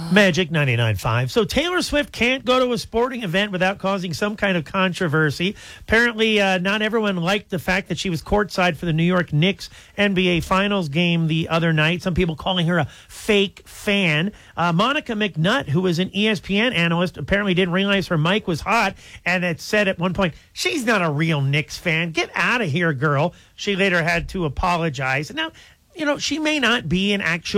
Magic 99.5. So Taylor Swift can't go to a sporting event without causing some kind of controversy. Apparently, not everyone liked the fact that she was courtside for the New York Knicks NBA Finals game the other night. Some people calling her a fake fan. Monica McNutt, who was an ESPN analyst, apparently didn't realize her mic was hot and had said at one point, "She's not a real Knicks fan. Get out of here, girl." She later had to apologize. Now, she may not be an actual